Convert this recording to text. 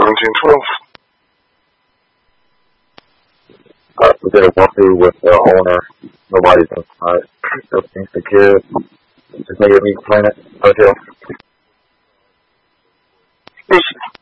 1712. We did a walkthrough with the owner. Nobody's inside. Everything's secure. Just need me to plan it. Hotel. Listen.